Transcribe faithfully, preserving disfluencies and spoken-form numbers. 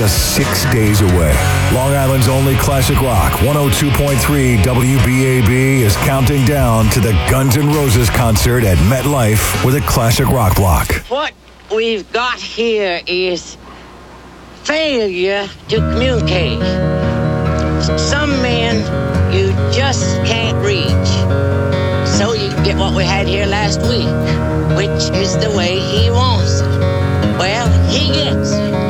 just six days away. Long Island's only classic rock, one oh two point three W B A B, is counting down to the Guns N' Roses concert at MetLife with a classic rock block. What we've got here is failure to communicate. Some men you just can't reach. So you get what we had here last week, which is the way he wants it. Well, he gets it.